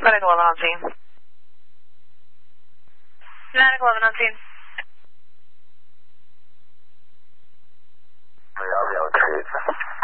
Medic 11 on scene. Medic 11 on scene. Yeah, I'll be okay.